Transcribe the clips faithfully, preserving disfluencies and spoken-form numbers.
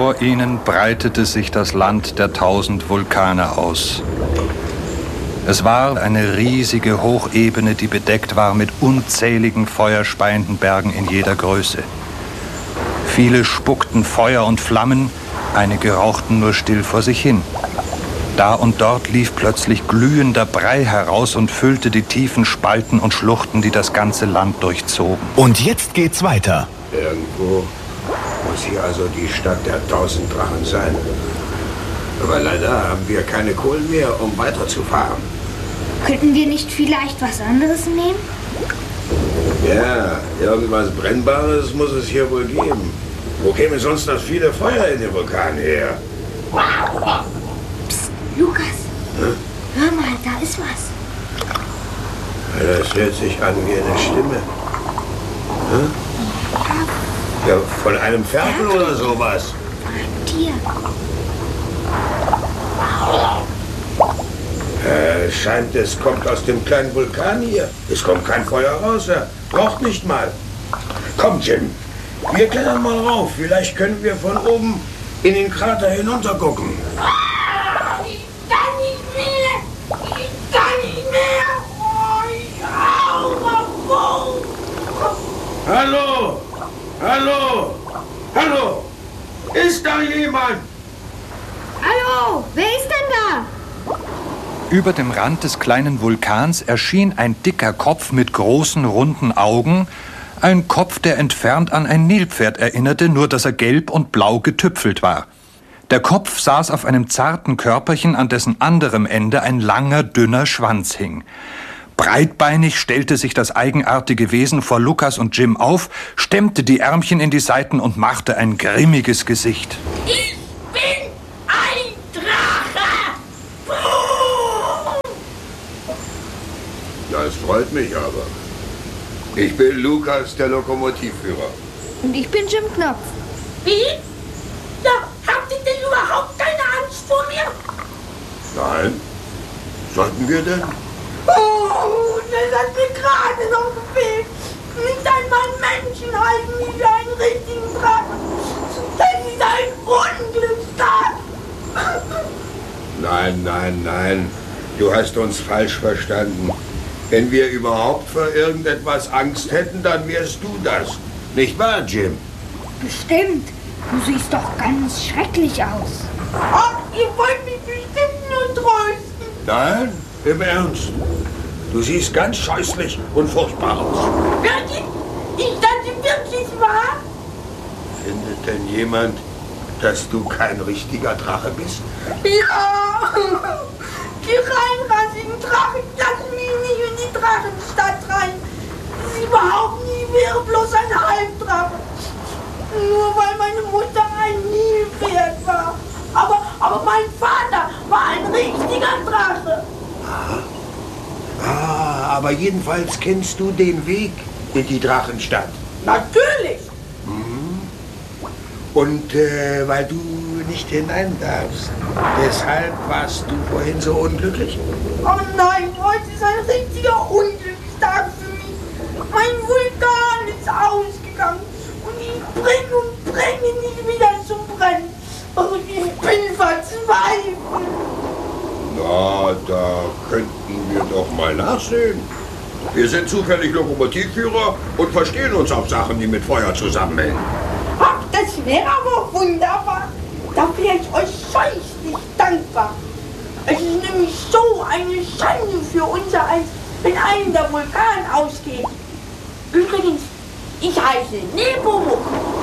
Vor ihnen breitete sich das Land der tausend Vulkane aus. Es war eine riesige Hochebene, die bedeckt war mit unzähligen feuerspeienden Bergen in jeder Größe. Viele spuckten Feuer und Flammen, einige rauchten nur still vor sich hin. Da und dort lief plötzlich glühender Brei heraus und füllte die tiefen Spalten und Schluchten, die das ganze Land durchzogen. Und jetzt geht's weiter. Irgendwo muss hier also die Stadt der tausend Drachen sein. Aber leider haben wir keine Kohlen mehr, um weiterzufahren. Könnten wir nicht vielleicht was anderes nehmen? Ja, irgendwas Brennbares muss es hier wohl geben. Wo käme sonst das viele Feuer in den Vulkan her? Psst, Lukas. Hm? Hör mal, da ist was. Das hört sich an wie eine Stimme. Hm? Ja, von einem Ferkel oder sowas. Von einem Tier. Äh, scheint, es kommt aus dem kleinen Vulkan hier. Es kommt kein Feuer raus, er braucht nicht mal. Komm, Jim, wir klettern mal rauf. Vielleicht können wir von oben in den Krater hinunter gucken. Ah, ich kann nicht mehr. Ich kann nicht mehr. Oh, ich hau auf. Hallo, hallo, hallo. Ist da jemand? Hallo, wer ist denn da? Über dem Rand des kleinen Vulkans erschien ein dicker Kopf mit großen, runden Augen. Ein Kopf, der entfernt an ein Nilpferd erinnerte, nur dass er gelb und blau getüpfelt war. Der Kopf saß auf einem zarten Körperchen, an dessen anderem Ende ein langer, dünner Schwanz hing. Breitbeinig stellte sich das eigenartige Wesen vor Lukas und Jim auf, stemmte die Ärmchen in die Seiten und machte ein grimmiges Gesicht. Ich bin ein Drache. Das freut mich aber. Ich bin Lukas, der Lokomotivführer. Und ich bin Jim Knopf. Wie? Ja, habt ihr denn überhaupt keine Angst vor mir? Nein. Sollten wir denn? Oh, das hat mir gerade noch gefehlt. Nicht einmal Menschen halten mich für einen richtigen Drachen. Das ist ein Unglückstag. Nein, nein, nein. Du hast uns falsch verstanden. Wenn wir überhaupt vor irgendetwas Angst hätten, dann wärst du das. Nicht wahr, Jim? Bestimmt. Du siehst doch ganz schrecklich aus. Ach, ihr wollt mich bestimmt nur trösten. Nein, im Ernst. Du siehst ganz scheußlich und furchtbar aus. Wirklich? Ist das wirklich wahr? Findet denn jemand, dass du kein richtiger Drache bist? Ja! Die reinrassigen Drachen lassen mich nicht in die Drachenstadt rein. Sie behaupten, ich wäre bloß ein Halbdrache. Nur weil meine Mutter ein Nilpferd war. Aber, aber mein Vater war ein richtiger Drache. Aha. Ah, aber jedenfalls kennst du den Weg in die Drachenstadt. Natürlich. Mhm. Und äh, weil du nicht hinein darfst, deshalb warst du vorhin so unglücklich? Oh nein, heute ist ein richtiger Unglückstag für mich. Mein Vulkan ist ausgegangen und ich bringe und bringe nicht wieder zum Brennen. Und ich bin verzweifelt. Na, da könnten wir doch mal nachsehen. Wir sind zufällig Lokomotivführer und verstehen uns auf Sachen, die mit Feuer zusammenhängen. Ach, das wäre aber wunderbar. Da wäre ich euch scheußlich dankbar. Es ist nämlich so eine Schande für unser Eins, wenn einem der Vulkan ausgeht. Übrigens, ich heiße Nepomuk.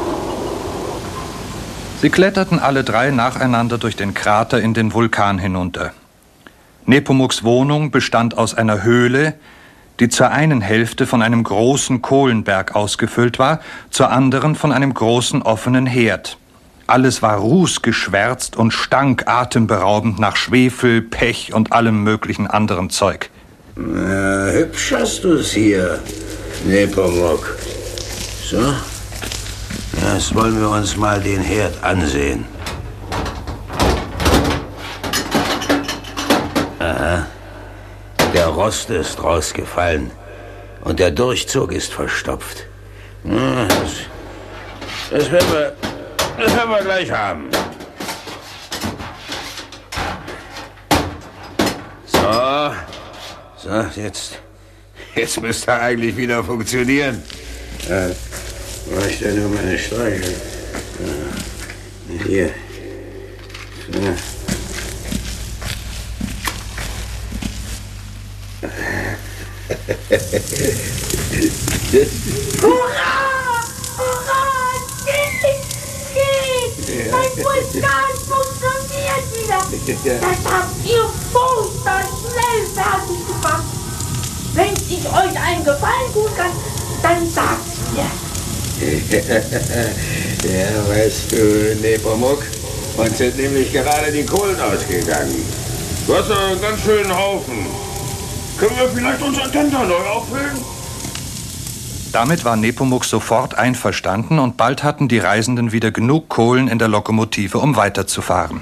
Sie kletterten alle drei nacheinander durch den Krater in den Vulkan hinunter. Nepomuks Wohnung bestand aus einer Höhle, die zur einen Hälfte von einem großen Kohlenberg ausgefüllt war, zur anderen von einem großen offenen Herd. Alles war rußgeschwärzt und stank atemberaubend nach Schwefel, Pech und allem möglichen anderen Zeug. Na, hübsch hast du's hier, Nepomuk. So, jetzt wollen wir uns mal den Herd ansehen. Aha. Der Rost ist rausgefallen und der Durchzug ist verstopft. Das, das werden wir Das werden wir gleich haben. So, so, jetzt, jetzt müsste er eigentlich wieder funktionieren. Ja, war ich denn nur meine Streichel? Ja. Hier. So. Hurra! Hurra! Geht! Geht! Mein Vulkan funktioniert wieder! Das habt ihr furchtbar schnell fertig gemacht! Wenn ich euch einen Gefallen tun kann, dann sagt's mir! Ja, weißt du, Nepomuk, uns sind nämlich gerade die Kohlen ausgegangen. Du hast einen ganz schönen Haufen. Können wir vielleicht unseren Tender neu auffüllen? Damit war Nepomuk sofort einverstanden und bald hatten die Reisenden wieder genug Kohlen in der Lokomotive, um weiterzufahren.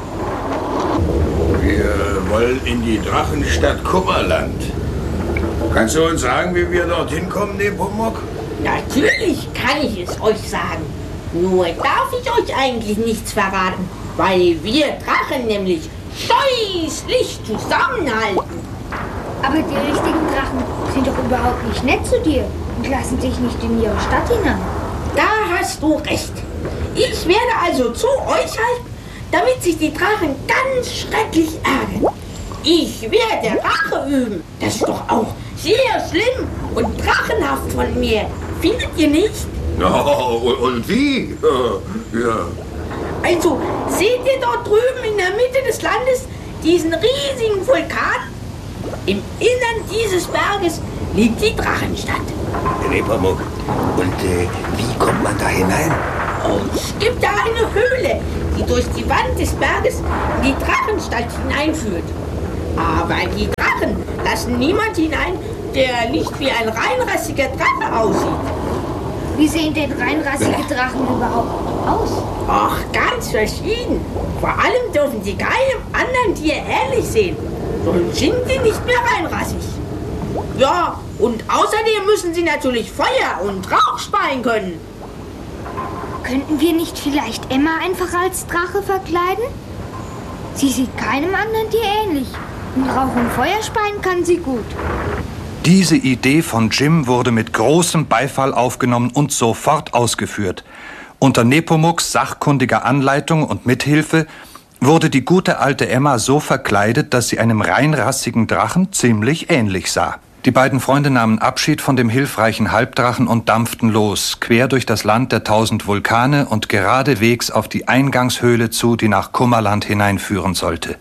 Wir wollen in die Drachenstadt Kummerland. Kannst du uns sagen, wie wir dorthin kommen, Nepomuk? Natürlich kann ich es euch sagen. Nur darf ich euch eigentlich nichts verraten, weil wir Drachen nämlich scheußlich zusammenhalten. Aber die richtigen Drachen sind doch überhaupt nicht nett zu dir und lassen dich nicht in ihre Stadt hinein. Da hast du recht. Ich werde also zu euch halten, damit sich die Drachen ganz schrecklich ärgern. Ich werde Rache üben. Das ist doch auch sehr schlimm und drachenhaft von mir. Findet ihr nicht? Oh, und wie? Ja. Also, seht ihr dort drüben in der Mitte des Landes diesen riesigen Vulkan? Im Innern dieses Berges liegt die Drachenstadt. Nepomuk, und äh, wie kommt man da hinein? Und es gibt da eine Höhle, die durch die Wand des Berges in die Drachenstadt hineinführt. Aber die Drachen lassen niemand hinein, der nicht wie ein reinrassiger Drache aussieht. Wie sehen denn reinrassige Drachen überhaupt aus? Ach, ganz verschieden. Vor allem dürfen sie keinem anderen Tier ähnlich sehen. Sonst sind sie nicht mehr reinrassig. Ja, und außerdem müssen sie natürlich Feuer und Rauch speien können. Könnten wir nicht vielleicht Emma einfach als Drache verkleiden? Sie sieht keinem anderen Tier ähnlich. Und Rauch und Feuer speien kann sie gut. Diese Idee von Jim wurde mit großem Beifall aufgenommen und sofort ausgeführt. Unter Nepomuks sachkundiger Anleitung und Mithilfe wurde die gute alte Emma so verkleidet, dass sie einem reinrassigen Drachen ziemlich ähnlich sah. Die beiden Freunde nahmen Abschied von dem hilfreichen Halbdrachen und dampften los, quer durch das Land der tausend Vulkane und geradewegs auf die Eingangshöhle zu, die nach Kummerland hineinführen sollte.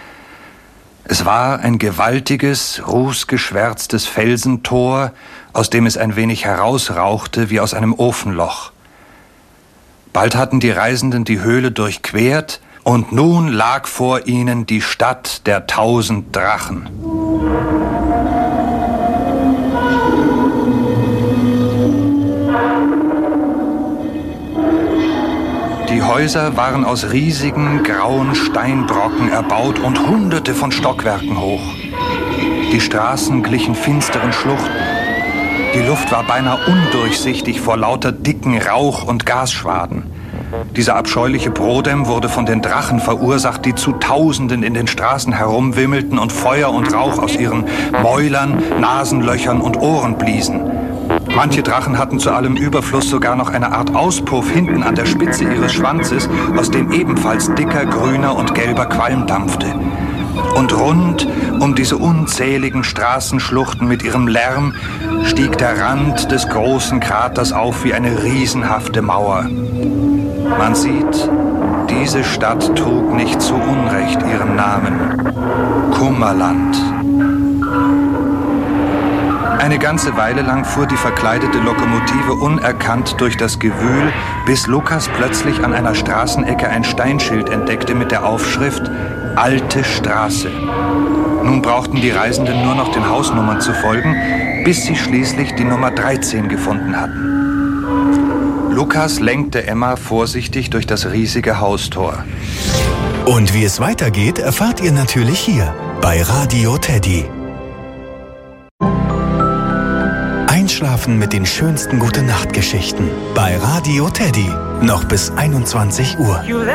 Es war ein gewaltiges, rußgeschwärztes Felsentor, aus dem es ein wenig herausrauchte wie aus einem Ofenloch. Bald hatten die Reisenden die Höhle durchquert, und nun lag vor ihnen die Stadt der tausend Drachen. Die Häuser waren aus riesigen, grauen Steinbrocken erbaut und hunderte von Stockwerken hoch. Die Straßen glichen finsteren Schluchten. Die Luft war beinahe undurchsichtig vor lauter dicken Rauch- und Gasschwaden. Dieser abscheuliche Brodem wurde von den Drachen verursacht, die zu Tausenden in den Straßen herumwimmelten und Feuer und Rauch aus ihren Mäulern, Nasenlöchern und Ohren bliesen. Manche Drachen hatten zu allem Überfluss sogar noch eine Art Auspuff hinten an der Spitze ihres Schwanzes, aus dem ebenfalls dicker, grüner und gelber Qualm dampfte. Und rund um diese unzähligen Straßenschluchten mit ihrem Lärm stieg der Rand des großen Kraters auf wie eine riesenhafte Mauer. Man sieht, diese Stadt trug nicht zu Unrecht ihren Namen: Kummerland. Eine ganze Weile lang fuhr die verkleidete Lokomotive unerkannt durch das Gewühl, bis Lukas plötzlich an einer Straßenecke ein Steinschild entdeckte mit der Aufschrift Alte Straße. Nun brauchten die Reisenden nur noch den Hausnummern zu folgen, bis sie schließlich die Nummer dreizehn gefunden hatten. Lukas lenkte Emma vorsichtig durch das riesige Haustor. Und wie es weitergeht, erfahrt ihr natürlich hier bei Radio Teddy. Einschlafen mit den schönsten Gute-Nacht-Geschichten bei Radio Teddy. Noch bis einundzwanzig Uhr.